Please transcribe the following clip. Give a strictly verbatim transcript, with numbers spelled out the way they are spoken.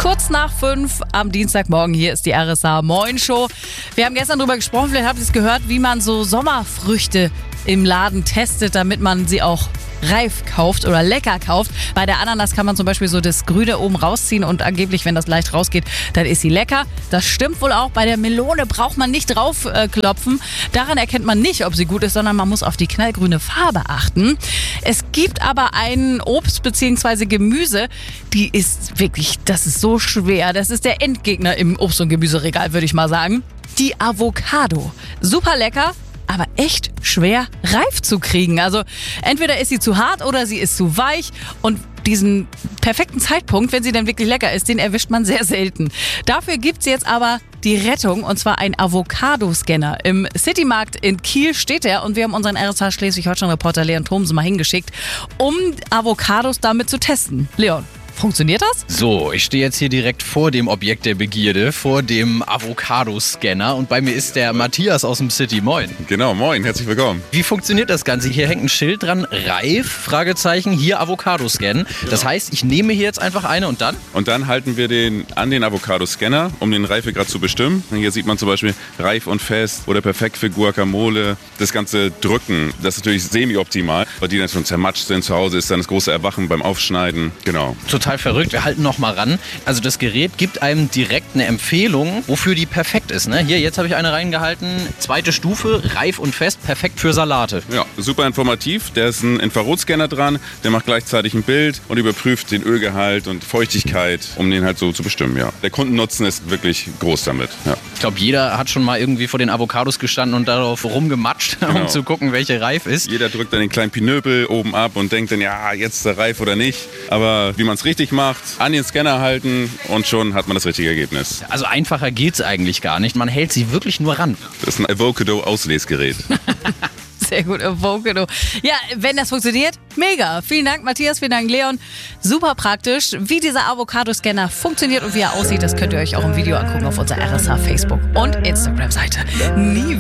Kurz nach fünf am Dienstagmorgen, hier ist die R S A Moin Show. Wir haben gestern darüber gesprochen, vielleicht habt ihr es gehört, wie man so Sommerfrüchte im Laden testet, damit man sie auch reif kauft oder lecker kauft. Bei der Ananas kann man zum Beispiel so das Grüne oben rausziehen und angeblich, wenn das leicht rausgeht, dann ist sie lecker. Das stimmt wohl auch. Bei der Melone braucht man nicht draufklopfen. Äh, Daran erkennt man nicht, ob sie gut ist, sondern man muss auf die knallgrüne Farbe achten. Es gibt aber ein Obst bzw. Gemüse, die ist wirklich, das ist so schwer. Das ist der Endgegner im Obst- und Gemüseregal, würde ich mal sagen. Die Avocado. Super lecker, aber echt schwer reif zu kriegen. Also entweder ist sie zu hart oder sie ist zu weich und diesen perfekten Zeitpunkt, wenn sie dann wirklich lecker ist, den erwischt man sehr selten. Dafür gibt's jetzt aber die Rettung, und zwar ein Avocado-Scanner. Im Citymarkt in Kiel steht er und wir haben unseren R S H Schleswig-Holstein-Reporter Leon Thomsen mal hingeschickt, um Avocados damit zu testen. Leon, funktioniert das? So, ich stehe jetzt hier direkt vor dem Objekt der Begierde, vor dem Avocado-Scanner und bei mir ist der Matthias aus dem City. Moin. Genau, moin, herzlich willkommen. Wie funktioniert das Ganze? Hier hängt ein Schild dran, reif, Fragezeichen, hier Avocado-Scannen. Das heißt, ich nehme hier jetzt einfach eine und dann? Und dann halten wir den an den Avocado-Scanner, um den Reifegrad zu bestimmen. Hier sieht man zum Beispiel reif und fest oder perfekt für Guacamole. Das ganze Drücken, das ist natürlich semi-optimal, weil die dann schon zermatscht sind. Zu Hause ist dann das große Erwachen beim Aufschneiden. Genau. Total verrückt. Wir halten noch mal ran. Also das Gerät gibt einem direkt eine Empfehlung, wofür die perfekt ist. Ne? Hier, jetzt habe ich eine reingehalten. Zweite Stufe, reif und fest, perfekt für Salate. Ja, super informativ. Da ist ein Infrarotscanner dran, der macht gleichzeitig ein Bild und überprüft den Ölgehalt und Feuchtigkeit, um den halt so zu bestimmen. Ja. Der Kundennutzen ist wirklich groß damit. Ja. Ich glaube, jeder hat schon mal irgendwie vor den Avocados gestanden und darauf rumgematscht, genau, um zu gucken, welche reif ist. Jeder drückt dann den kleinen Pinöpel oben ab und denkt dann, ja, jetzt ist er reif oder nicht. Aber wie man es richtig macht, an den Scanner halten und schon hat man das richtige Ergebnis. Also einfacher geht's eigentlich gar nicht. Man hält sie wirklich nur ran. Das ist ein Avocado-Auslesgerät. Sehr gut, Avocado. Ja, wenn das funktioniert, mega. Vielen Dank, Matthias, vielen Dank, Leon. Super praktisch. Wie dieser Avocado-Scanner funktioniert und wie er aussieht, das könnt ihr euch auch im Video angucken auf unserer R S H Facebook- und Instagram-Seite. Nie